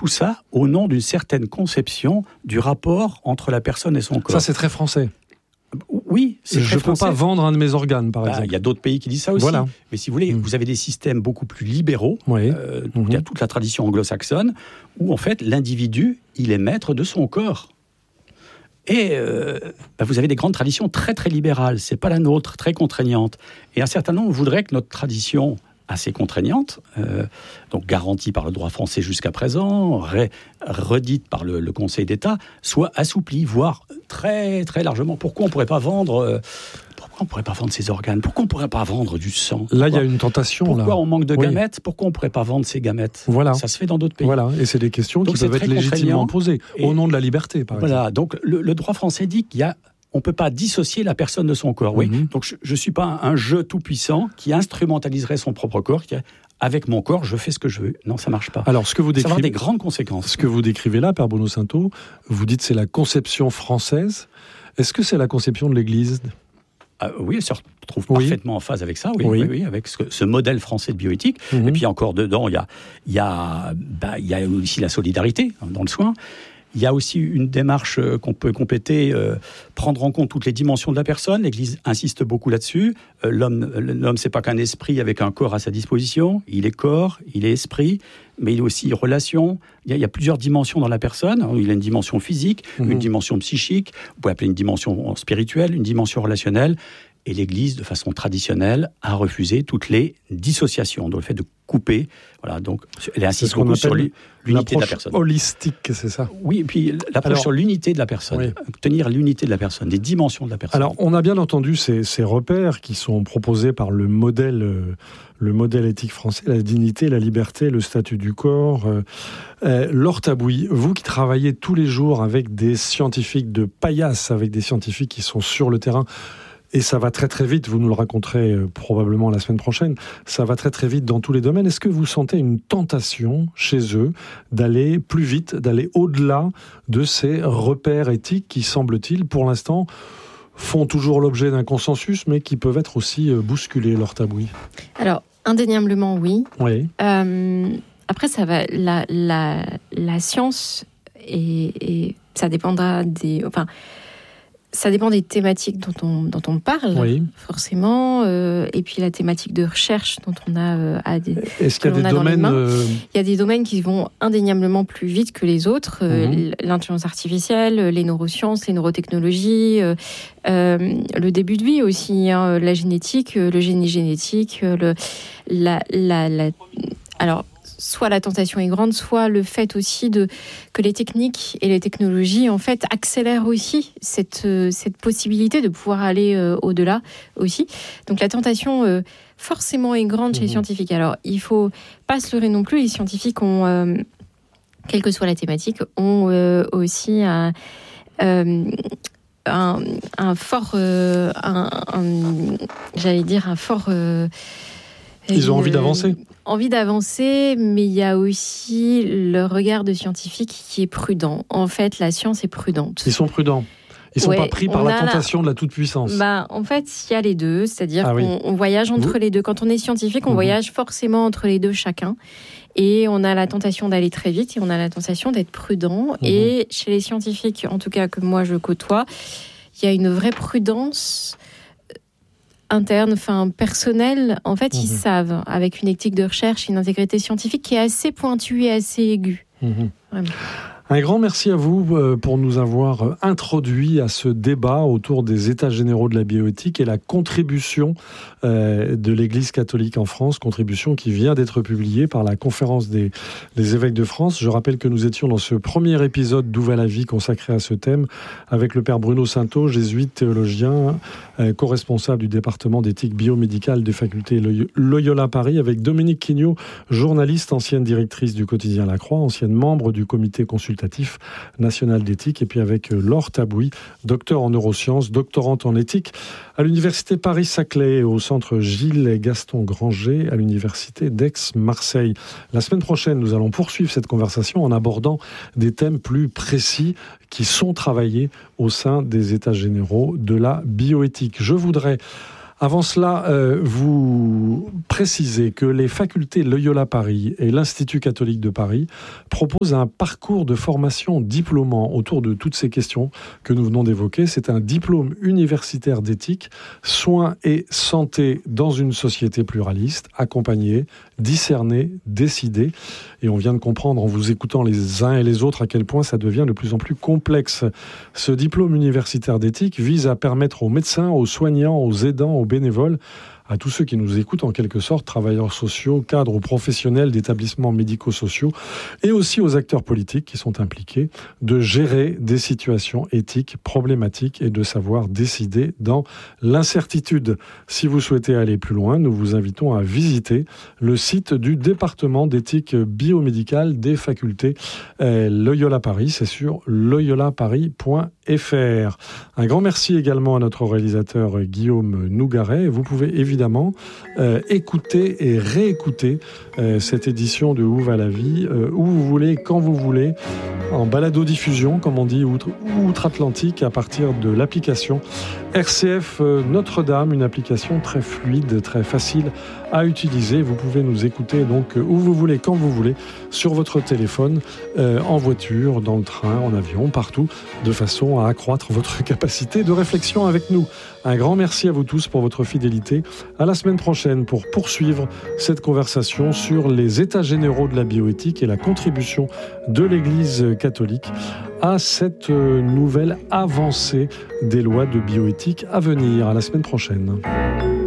tout ça au nom d'une certaine conception du rapport entre la personne et son corps. Ça, c'est très français. Oui, c'est très français. Je ne peux pas vendre un de mes organes, par exemple. Il y a d'autres pays qui disent ça aussi. Voilà. Mais si vous voulez, vous avez des systèmes beaucoup plus libéraux. Donc il y a toute la tradition anglo-saxonne où, en fait, l'individu, il est maître de son corps. Et vous avez des grandes traditions très, très libérales. C'est pas la nôtre, très contraignante. Et un certain nombre voudraient que notre tradition assez contraignante, donc garantie par le droit français jusqu'à présent, redite par le Conseil d'État, soit assouplie, voire très, très largement. Pourquoi on ne pourrait pas vendre ses organes? Pourquoi on ne pourrait pas vendre du sang? Là, il y a une tentation. Pourquoi on manque de gamètes? Pourquoi on ne pourrait pas vendre ces gamètes? Voilà. Ça se fait dans d'autres pays. Voilà, et c'est des questions qui peuvent être légitimement posées, au nom de la liberté, par exemple. Voilà, donc le droit français dit on ne peut pas dissocier la personne de son corps. Oui. Donc je ne suis pas un jeu tout-puissant qui instrumentaliserait son propre corps, avec mon corps, je fais ce que je veux. Non, ça ne marche pas. Alors, ça va avoir des grandes conséquences. Ce que vous décrivez là, Père Bruno Sainteau, vous dites c'est la conception française. Est-ce que c'est la conception de l'Église ? Oui, elle se retrouve parfaitement en phase avec ça, oui, avec ce modèle français de bioéthique. Et puis encore dedans, il y a aussi la solidarité dans le soin. Il y a aussi une démarche qu'on peut compléter, prendre en compte toutes les dimensions de la personne. L'Église insiste beaucoup là-dessus. L'homme, c'est pas qu'un esprit avec un corps à sa disposition. Il est corps, il est esprit, mais il est aussi relation. Il y a plusieurs dimensions dans la personne. Il a une dimension physique, une dimension psychique. Vous pouvez appeler une dimension spirituelle, une dimension relationnelle. Et l'Église, de façon traditionnelle, a refusé toutes les dissociations. Donc le fait de couper, voilà, donc elle insiste beaucoup sur l'unité de la personne. Holistique, c'est ça? Oui, et puis l'approche sur l'unité de la personne, tenir l'unité de la personne, les dimensions de la personne. Alors, on a bien entendu ces repères qui sont proposés par le modèle éthique français, la dignité, la liberté, le statut du corps. Laure Tabouy, vous qui travaillez tous les jours avec des scientifiques de paillasse, avec des scientifiques qui sont sur le terrain, et ça va très très vite, vous nous le raconterez probablement la semaine prochaine, ça va très très vite dans tous les domaines. Est-ce que vous sentez une tentation chez eux d'aller plus vite, d'aller au-delà de ces repères éthiques qui, semble-t-il, pour l'instant, font toujours l'objet d'un consensus, mais qui peuvent être aussi bousculés, Laure Tabouy? Alors, indéniablement, oui. Oui. Après, ça va, la science, et ça dépendra des... Ça dépend des thématiques dont on parle, forcément, et puis la thématique de recherche dont on a Est-ce qu'il y a des domaines Il y a des domaines qui vont indéniablement plus vite que les autres. L'intelligence artificielle, les neurosciences, les neurotechnologies, le début de vie aussi, la génétique, le génie génétique, alors, soit la tentation est grande, soit le fait aussi que les techniques et les technologies, en fait, accélèrent aussi cette possibilité de pouvoir aller au-delà aussi. Donc la tentation, forcément, est grande chez les scientifiques. Alors, il ne faut pas se leurrer non plus. Les scientifiques ont, quelle que soit la thématique, ont aussi un fort... j'allais dire un fort... Ils ont envie d'avancer. Envie d'avancer, mais il y a aussi le regard de scientifique qui est prudent. En fait, la science est prudente. Ils sont prudents. Ils ne sont pas pris par la tentation de la toute-puissance. En fait, il y a les deux. C'est-à-dire qu'on voyage entre les deux. Quand on est scientifique, on voyage forcément entre les deux chacun. Et on a la tentation d'aller très vite et on a la tentation d'être prudent. Et chez les scientifiques, en tout cas que moi je côtoie, il y a une vraie prudence interne, personnelle. En fait, ils savent, avec une éthique de recherche, une intégrité scientifique qui est assez pointue et assez aiguë. Vraiment. Un grand merci à vous pour nous avoir introduit à ce débat autour des États généraux de la bioéthique et la contribution de l'Église catholique en France, contribution qui vient d'être publiée par la Conférence des évêques de France. Je rappelle que nous étions dans ce premier épisode d'Où va la vie consacré à ce thème avec le Père Bruno Sainteau, jésuite théologien, co-responsable du département d'éthique biomédicale des facultés Loyola Paris, avec Dominique Quignot, journaliste, ancienne directrice du quotidien La Croix, ancienne membre du comité consultatif national d'éthique, et puis avec Laure Tabouy, docteur en neurosciences, doctorante en éthique à l'université Paris-Saclay et au centre Gilles et Gaston Granger à l'université d'Aix-Marseille. La semaine prochaine, nous allons poursuivre cette conversation en abordant des thèmes plus précis qui sont travaillés au sein des États généraux de la bioéthique. Je voudrais, Avant cela, vous précisez que les facultés Loyola Paris et l'Institut catholique de Paris proposent un parcours de formation diplômant autour de toutes ces questions que nous venons d'évoquer. C'est un diplôme universitaire d'éthique, soins et santé dans une société pluraliste, accompagner, discerner, décider. Et on vient de comprendre en vous écoutant les uns et les autres à quel point ça devient de plus en plus complexe. Ce diplôme universitaire d'éthique vise à permettre aux médecins, aux soignants, aux aidants, aux bénévoles, à tous ceux qui nous écoutent en quelque sorte, travailleurs sociaux, cadres ou professionnels d'établissements médico-sociaux, et aussi aux acteurs politiques qui sont impliqués, de gérer des situations éthiques problématiques et de savoir décider dans l'incertitude. Si vous souhaitez aller plus loin, nous vous invitons à visiter le site du département d'éthique biomédicale des facultés Loyola Paris. C'est sur loyolaparis.fr. Un grand merci également à notre réalisateur Guillaume Nougaret. Vous pouvez évidemment écouter et réécouter cette édition de Où va la vie, où vous voulez, quand vous voulez, en balado-diffusion, comme on dit, outre-Atlantique, à partir de l'application RCF Notre-Dame, une application très fluide, très facile à utiliser. Vous pouvez nous écouter donc où vous voulez, quand vous voulez, sur votre téléphone, en voiture, dans le train, en avion, partout, de façon à accroître votre capacité de réflexion avec nous. Un grand merci à vous tous pour votre fidélité. À la semaine prochaine pour poursuivre cette conversation sur les états généraux de la bioéthique et la contribution de l'Église catholique à cette nouvelle avancée des lois de bioéthique à venir. À la semaine prochaine.